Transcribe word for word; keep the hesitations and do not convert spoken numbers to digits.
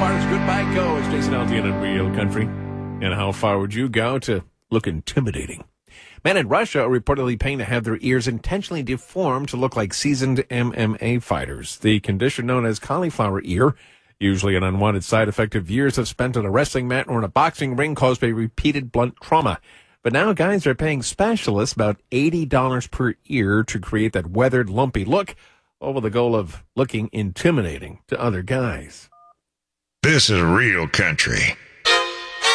far does goodbye go? It's Jason Aldean in Real Country. And how far would you go to look intimidating? Men in Russia are reportedly paying to have their ears intentionally deformed to look like seasoned M M A fighters. The condition known as cauliflower ear, usually an unwanted side effect of years of spent on a wrestling mat or in a boxing ring caused by repeated blunt trauma. But now guys are paying specialists about eighty dollars per ear to create that weathered, lumpy look, all with the goal of looking intimidating to other guys. This is Real Country.